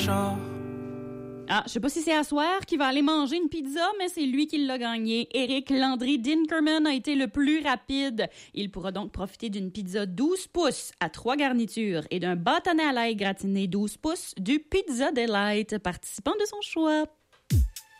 Ah, je sais pas si c'est à soir qu'il va aller manger une pizza, mais c'est lui qui l'a gagné. Éric Landry Dinkerman a été le plus rapide. Il pourra donc profiter d'une pizza 12 pouces à 3 garnitures et d'un bâtonnet à l'ail gratiné 12 pouces du Pizza Delight, participant de son choix.